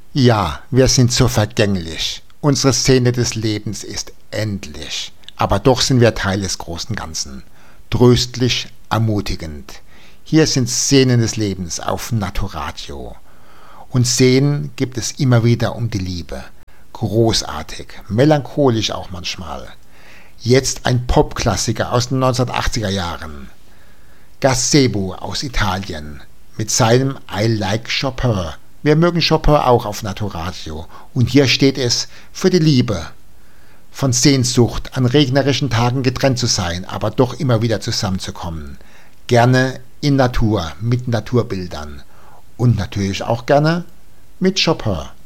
Ja, wir sind so vergänglich. Unsere Szene des Lebens ist endlich. Aber doch sind wir Teil des großen Ganzen. Tröstlich, ermutigend. Hier sind Szenen des Lebens auf Naturadio. Und Szenen gibt es immer wieder um die Liebe. Großartig, melancholisch auch manchmal. Jetzt ein Popklassiker aus den 1980er Jahren. Gazebo aus Italien mit seinem I Like Chopin. Wir mögen Chopin auch auf Naturadio. Und hier steht es für die Liebe. Von Sehnsucht, an regnerischen Tagen getrennt zu sein, aber doch immer wieder zusammenzukommen. Gerne in Natur, mit Naturbildern. Und natürlich auch gerne mit Chopin.